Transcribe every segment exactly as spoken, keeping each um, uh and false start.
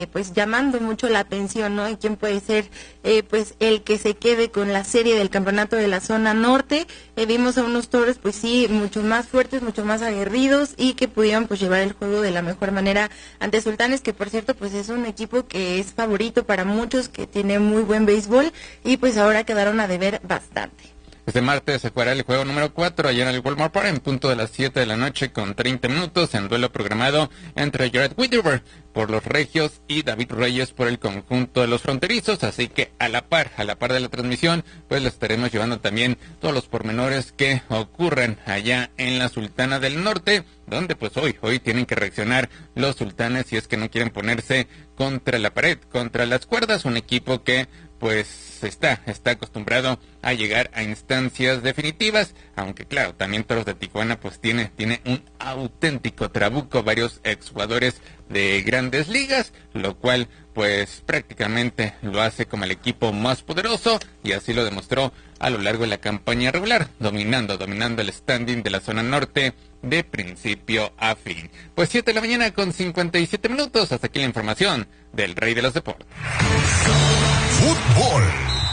pues llamando mucho la atención, ¿no? Y quién puede ser eh, pues el que se quede con la serie del campeonato de la zona norte. Eh, vimos a unos Toros pues sí, mucho más fuertes, mucho más aguerridos y que pudieron pues llevar el juego de la mejor manera ante Sultanes, que por cierto pues es un equipo que es favorito para muchos, que tiene muy buen béisbol y pues ahora quedaron a deber bastante. Este martes se jugará el juego número cuatro allá en el Walmart Park en punto de las siete de la noche con treinta minutos en duelo programado entre Jared Whittier por los Regios y David Reyes por el conjunto de los fronterizos, así que a la par, a la par de la transmisión, pues les estaremos llevando también todos los pormenores que ocurren allá en la Sultana del Norte, donde pues hoy, hoy tienen que reaccionar los sultanes si es que no quieren ponerse contra la pared, contra las cuerdas, un equipo que pues está, está acostumbrado a llegar a instancias definitivas, aunque claro, también Toros de Tijuana pues tiene, tiene un auténtico trabuco, varios exjugadores de grandes ligas, lo cual pues prácticamente lo hace como el equipo más poderoso y así lo demostró a lo largo de la campaña regular, dominando, dominando el standing de la zona norte de principio a fin. Pues siete de la mañana con cincuenta y siete minutos, hasta aquí la información del Rey de los Deportes. Fútbol.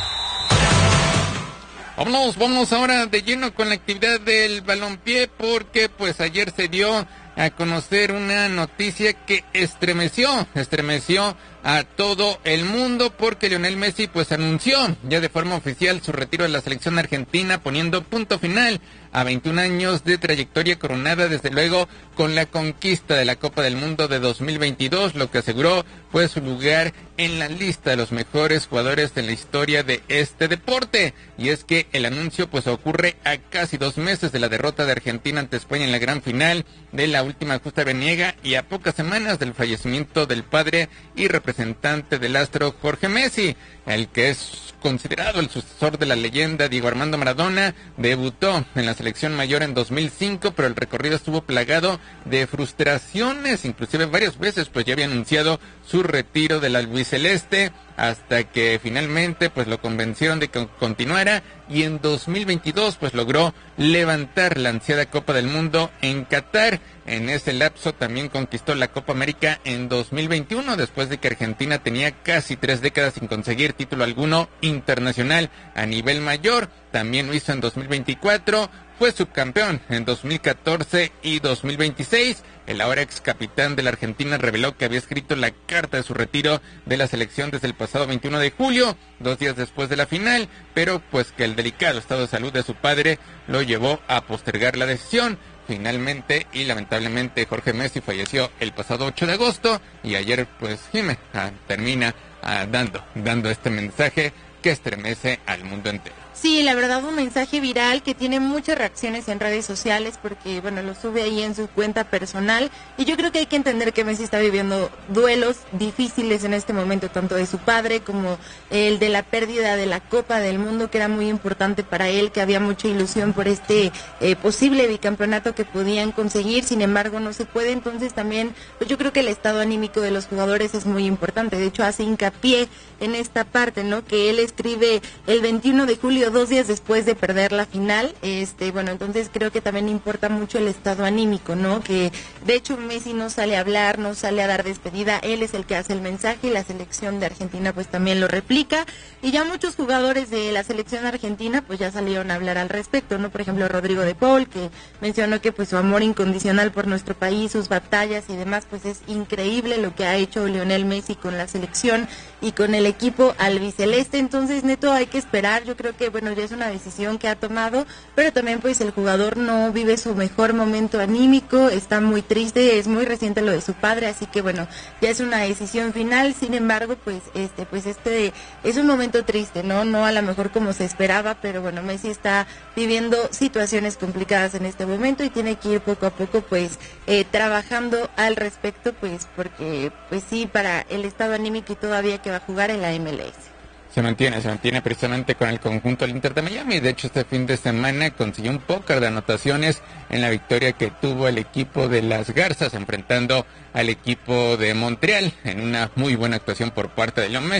Vámonos, vamos ahora de lleno con la actividad del balompié, porque pues ayer se dio a conocer una noticia que estremeció, estremeció a todo el mundo, porque Lionel Messi pues anunció ya de forma oficial su retiro de la selección argentina, poniendo punto final a veintiún años de trayectoria coronada desde luego con la conquista de la Copa del Mundo de dos mil veintidós, lo que aseguró fue su lugar en la lista de los mejores jugadores de la historia de este deporte. Y es que el anuncio pues ocurre a casi dos meses de la derrota de Argentina ante España en la gran final de la última justa veraniega y a pocas semanas del fallecimiento del padre y representante del astro Jorge Messi, el que es considerado el sucesor de la leyenda Diego Armando Maradona. Debutó en la selección mayor en dos mil cinco, pero el recorrido estuvo plagado de frustraciones, inclusive varias veces pues ya había anunciado su retiro del albiceleste, hasta que finalmente pues lo convencieron de que continuara y en dos mil veintidós pues logró levantar la ansiada Copa del Mundo en Qatar. En ese lapso también conquistó la Copa América en dos mil veintiuno, después de que Argentina tenía casi tres décadas sin conseguir título alguno internacional a nivel mayor. También lo hizo en dos mil veinticuatro, fue subcampeón en dos mil catorce y dos mil veintiséis. El ahora ex capitán de la Argentina reveló que había escrito la carta de su retiro de la selección desde el pasado veintiuno de julio, dos días después de la final, pero pues que el delicado estado de salud de su padre lo llevó a postergar la decisión. Finalmente y lamentablemente Jorge Messi falleció el pasado ocho de agosto y ayer pues Jimé ah, termina ah, dando, dando este mensaje que estremece al mundo entero. Sí, la verdad, un mensaje viral que tiene muchas reacciones en redes sociales porque, bueno, lo sube ahí en su cuenta personal y yo creo que hay que entender que Messi está viviendo duelos difíciles en este momento, tanto de su padre como el de la pérdida de la Copa del Mundo, que era muy importante para él, que había mucha ilusión por este eh, posible bicampeonato que podían conseguir, sin embargo no se puede. Entonces también, pues yo creo que el estado anímico de los jugadores es muy importante. De hecho hace hincapié en esta parte, ¿no? Que él escribe el veintiuno de julio, dos días después de perder la final. Este, bueno, entonces creo que también importa mucho el estado anímico, ¿no? Que de hecho Messi no sale a hablar, no sale a dar despedida, él es el que hace el mensaje y la selección de Argentina pues también lo replica. Y ya muchos jugadores de la selección argentina pues ya salieron a hablar al respecto, ¿no? Por ejemplo, Rodrigo de Paul, que mencionó que pues su amor incondicional por nuestro país, sus batallas y demás, pues es increíble lo que ha hecho Lionel Messi con la selección y con el equipo albiceleste. Entonces, neto, hay que esperar. Yo creo que, bueno, ya es una decisión que ha tomado, pero también pues el jugador no vive su mejor momento anímico, está muy triste, es muy reciente lo de su padre, así que bueno, ya es una decisión final. Sin embargo, pues este pues este es un momento triste, ¿no? No a lo mejor como se esperaba, pero bueno, Messi está viviendo situaciones complicadas en este momento y tiene que ir poco a poco pues eh, trabajando al respecto, pues porque pues sí, para el estado anímico y todavía que va a jugar en la M L S. Se mantiene, se mantiene precisamente con el conjunto del Inter de Miami. De hecho, este fin de semana consiguió un póker de anotaciones en la victoria que tuvo el equipo de las Garzas enfrentando al equipo de Montreal en una muy buena actuación por parte de Leo Messi.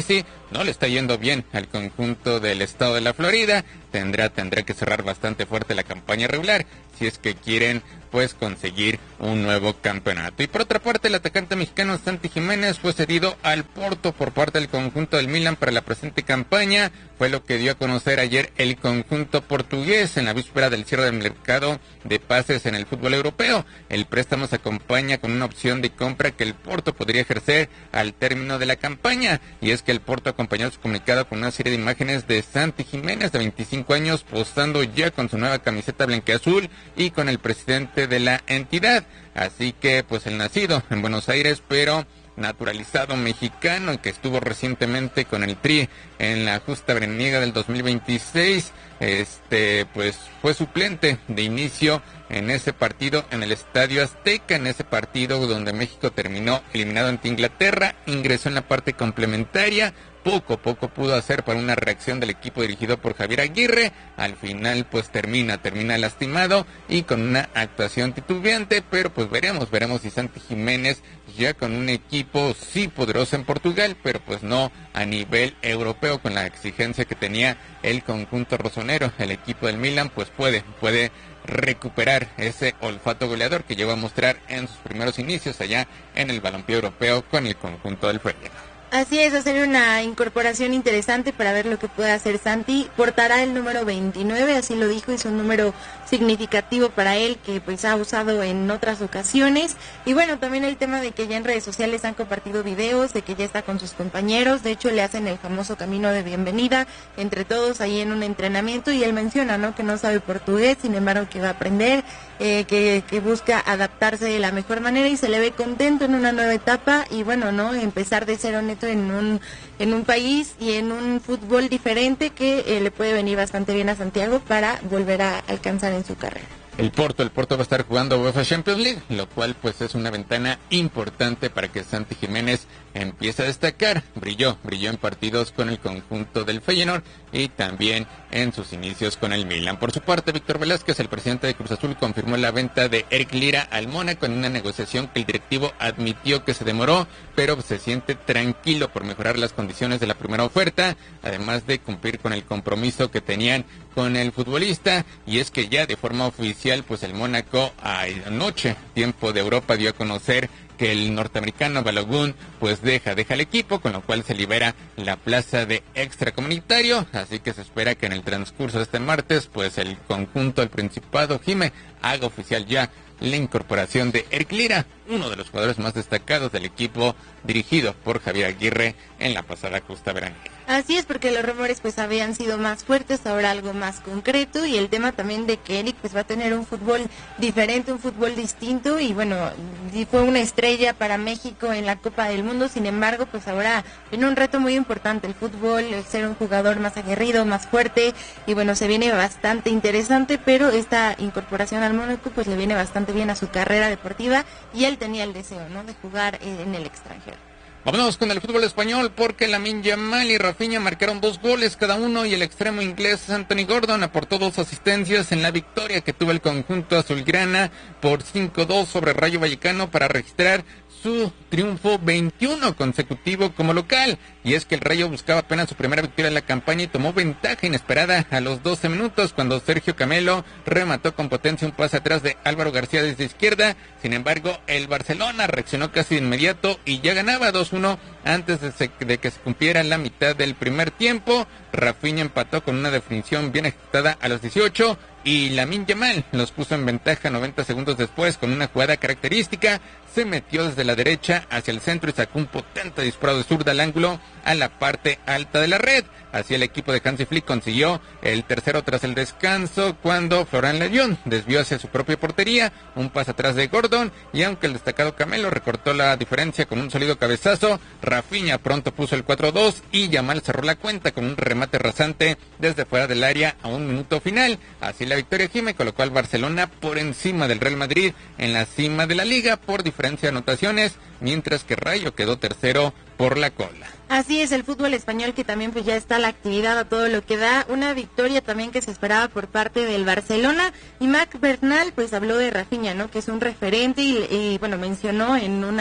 no le está yendo bien al conjunto del estado de la Florida. Tendrá, tendrá que cerrar bastante fuerte la campaña regular si es que quieren pues conseguir un nuevo campeonato. Y por otra parte, el atacante mexicano Santi Jiménez fue cedido al Porto por parte del conjunto del Milan para la presente campaña. Fue lo que dio a conocer ayer el conjunto portugués en la víspera del cierre del mercado de pases en el fútbol europeo. El préstamo se acompaña con una opción de compra que el Porto podría ejercer al término de la campaña. Y es que el Porto acompañó su comunicado con una serie de imágenes de Santi Jiménez, de veinticinco años, posando ya con su nueva camiseta blanqueazul y con el presidente de la entidad. Así que pues el nacido en Buenos Aires, pero naturalizado mexicano y que estuvo recientemente con el Tri en la justa veraniega del dos mil veintiséis, este pues fue suplente de inicio en ese partido en el Estadio Azteca, en ese partido donde México terminó eliminado ante Inglaterra. Ingresó en la parte complementaria, poco a poco pudo hacer para una reacción del equipo dirigido por Javier Aguirre. Al final pues termina, termina lastimado y con una actuación titubeante, pero pues veremos, veremos si Santi Jiménez ya con un equipo sí poderoso en Portugal, pero pues no a nivel europeo, con la exigencia que tenía el conjunto rosonero. El equipo del Milan pues puede, puede recuperar ese olfato goleador que llegó a mostrar en sus primeros inicios allá en el balompié europeo con el conjunto del Feyenoord. Así es, hacer una incorporación interesante para ver lo que puede hacer Santi. Portará el número veintinueve, así lo dijo, es un número significativo para él que pues ha usado en otras ocasiones. Y bueno, también el tema de que ya en redes sociales han compartido videos de que ya está con sus compañeros. De hecho, le hacen el famoso camino de bienvenida entre todos ahí en un entrenamiento, y él menciona, ¿no?, que no sabe portugués, sin embargo que va a aprender, eh, que, que busca adaptarse de la mejor manera y se le ve contento en una nueva etapa. Y bueno, ¿no?, empezar de cero neto en un en un país y en un fútbol diferente que eh, le puede venir bastante bien a Santiago para volver a alcanzar en su carrera. El Porto, el Porto va a estar jugando UEFA Champions League, lo cual pues es una ventana importante para que Santi Jiménez empiece a destacar. Brilló, brilló en partidos con el conjunto del Feyenoord y también en sus inicios con el Milan. Por su parte, Víctor Velázquez, el presidente de Cruz Azul, confirmó la venta de Eric Lira al Mónaco en una negociación que el directivo admitió que se demoró, pero se siente tranquilo por mejorar las condiciones de la primera oferta, además de cumplir con el compromiso que tenían con el futbolista. Y es que ya de forma oficial, pues el Mónaco anoche, tiempo de Europa, dio a conocer que el norteamericano Balogun pues deja, deja el equipo, con lo cual se libera la plaza de extracomunitario. Así que se espera que en el transcurso de este martes pues el conjunto del Principado Jime haga oficial ya la incorporación de Eric Lira, uno de los jugadores más destacados del equipo dirigido por Javier Aguirre en la pasada justa veraniega. Así es, porque los rumores pues habían sido más fuertes, ahora algo más concreto, y el tema también de que Eric pues va a tener un fútbol diferente, un fútbol distinto, y bueno, fue una estrella para México en la Copa del Mundo. Sin embargo, pues ahora viene un reto muy importante, el fútbol, el ser un jugador más aguerrido, más fuerte, y bueno, se viene bastante interesante, pero esta incorporación al Mónaco pues le viene bastante bien a su carrera deportiva, y él tenía el deseo, ¿no?, de jugar en el extranjero. Vámonos con el fútbol español, porque Lamine Yamal y Rafinha marcaron dos goles cada uno, y el extremo inglés Anthony Gordon aportó dos asistencias en la victoria que tuvo el conjunto azulgrana por cinco dos sobre Rayo Vallecano para registrar su triunfo veintiuno consecutivo como local. Y es que el Rayo buscaba apenas su primera victoria en la campaña y tomó ventaja inesperada a los doce minutos cuando Sergio Camelo remató con potencia un pase atrás de Álvaro García desde izquierda. Sin embargo, el Barcelona reaccionó casi de inmediato y ya ganaba dos uno antes de, se, de que se cumpliera la mitad del primer tiempo. Rafinha empató con una definición bien ejecutada a los dieciocho, y Lamine Yamal los puso en ventaja noventa segundos después con una jugada característica. Se metió desde la derecha hacia el centro y sacó un potente disparo de zurda al ángulo a la parte alta de la red. Así el equipo de Hansi Flick consiguió el tercero tras el descanso, cuando Florent León desvió hacia su propia portería, un pase atrás de Gordon, y aunque el destacado Camelo recortó la diferencia con un sólido cabezazo, Rafinha pronto puso el cuatro dos y Yamal cerró la cuenta con un remate rasante desde fuera del área a un minuto final. Así la victoria Jime colocó al Barcelona por encima del Real Madrid en la cima de la liga por diferencia de anotaciones, mientras que Rayo quedó tercero por la cola. Así es, el fútbol español que también pues ya está la actividad a todo lo que da, una victoria también que se esperaba por parte del Barcelona, y Marc Bernal pues habló de Rafinha, ¿no?, que es un referente, y, y bueno, mencionó en una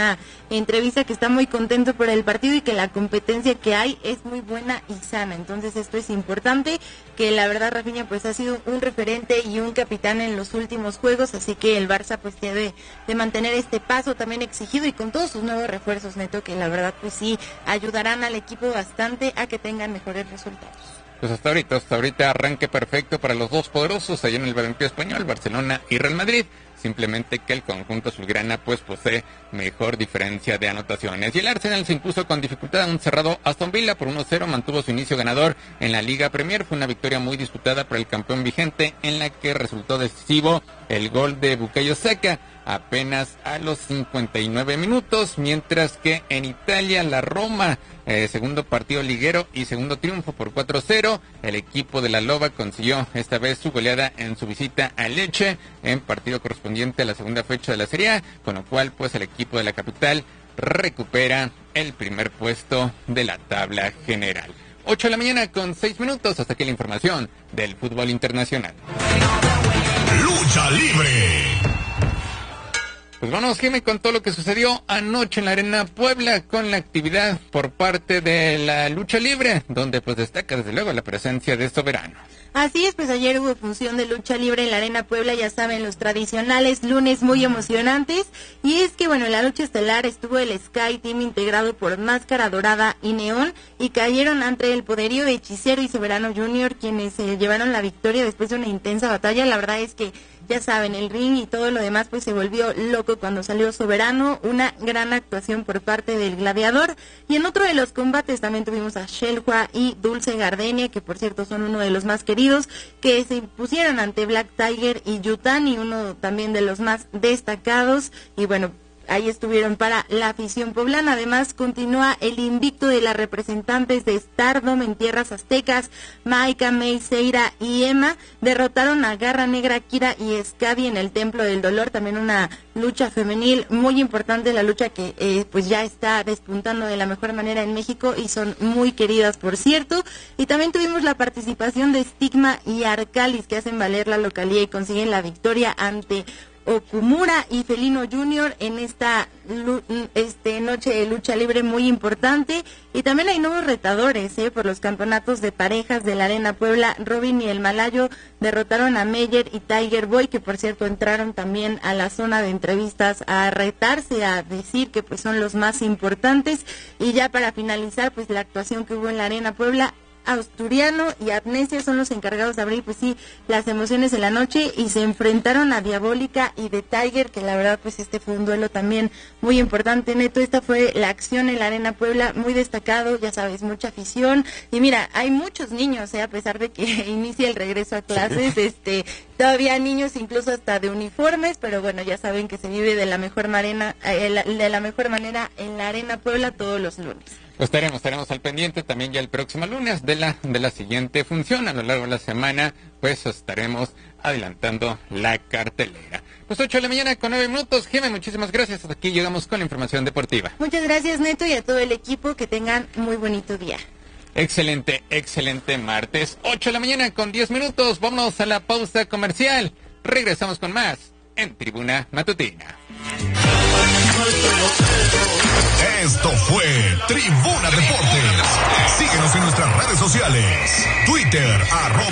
entrevista que está muy contento por el partido y que la competencia que hay es muy buena y sana. Entonces esto es importante, que la verdad Rafinha pues ha sido un referente y un capitán en los últimos juegos, así que el Barça pues debe de mantener este paso también exigido y con todos sus nuevos refuerzos, Neto, que la verdad pues sí ayudarán al equipo bastante a que tengan mejores resultados. Pues hasta ahorita, hasta ahorita arranque perfecto para los dos poderosos allá en el balompié español, Barcelona y Real Madrid. Simplemente que el conjunto azulgrana pues posee mejor diferencia de anotaciones. Y el Arsenal se impuso con dificultad a un cerrado Aston Villa por uno cero, mantuvo su inicio ganador en la Liga Premier. Fue una victoria muy disputada por el campeón vigente, en la que resultó decisivo el gol de Bukayo Saka apenas a los cincuenta y nueve minutos, mientras que en Italia la Roma, eh, segundo partido liguero y segundo triunfo por cuatro cero, el equipo de la Loba consiguió esta vez su goleada en su visita a Lecce, en partido correspondiente a la segunda fecha de la Serie A, con lo cual pues el equipo de la capital recupera el primer puesto de la tabla general. ocho de la mañana con seis minutos, hasta aquí la información del fútbol internacional. Lucha libre. Pues vamos, Jimmy, con todo lo que sucedió anoche en la Arena Puebla con la actividad por parte de la lucha libre, donde pues destaca desde luego la presencia de Soberano. Así es, pues ayer hubo función de lucha libre en la Arena Puebla, ya saben, los tradicionales lunes muy emocionantes. Y es que, bueno, en la lucha estelar estuvo el Sky Team integrado por Máscara Dorada y Neón, y cayeron ante el poderío de Hechicero y Soberano Junior, quienes se eh, llevaron la victoria después de una intensa batalla. La verdad es que, ya saben, el ring y todo lo demás pues se volvió loco cuando salió Soberano, una gran actuación por parte del Gladiador. Y en otro de los combates también tuvimos a Shelhua y Dulce Gardenia, que por cierto son uno de los más queridos, que se pusieron ante Black Tiger y Yutani, uno también de los más destacados. Y bueno, ahí estuvieron para la afición poblana. Además, continúa el invicto de las representantes de Stardom en tierras aztecas. Maika, May, Seira y Emma derrotaron a Garra Negra, Kira y Scabi en el Templo del Dolor. También una lucha femenil muy importante, la lucha que eh, pues ya está despuntando de la mejor manera en México y son muy queridas, por cierto. Y también tuvimos la participación de Stigma y Arcalis, que hacen valer la localía y consiguen la victoria ante Okumura y Felino Junior en esta este noche de lucha libre muy importante. Y también hay nuevos retadores eh, por los campeonatos de parejas de la Arena Puebla. Robin y el Malayo derrotaron a Meyer y Tiger Boy, que por cierto entraron también a la zona de entrevistas a retarse, a decir que pues son los más importantes. Y ya para finalizar, pues la actuación que hubo en la Arena Puebla, Asturiano y Amnesia son los encargados de abrir, pues sí, las emociones de la noche, y se enfrentaron a Diabólica y The Tiger, que la verdad pues este fue un duelo también muy importante, Neto. Esta fue la acción en la Arena Puebla, muy destacado, ya sabes, mucha afición. Y mira, hay muchos niños, eh, a pesar de que inicia el regreso a clases, este, todavía niños incluso hasta de uniformes, pero bueno, ya saben que se vive de la mejor manera, eh, de la mejor manera en la Arena Puebla todos los lunes. Pues estaremos, estaremos al pendiente también ya el próximo lunes de la de la siguiente función. A lo largo de la semana, pues estaremos adelantando la cartelera. Pues ocho de la mañana con nueve minutos. Geme, muchísimas gracias. Hasta aquí llegamos con la información deportiva. Muchas gracias, Neto, y a todo el equipo. Que tengan muy bonito día. Excelente, excelente martes. ocho de la mañana con diez minutos. Vámonos a la pausa comercial. Regresamos con más en Tribuna Matutina. Esto fue Tribuna Deportes. Síguenos en nuestras redes sociales. Twitter, arroba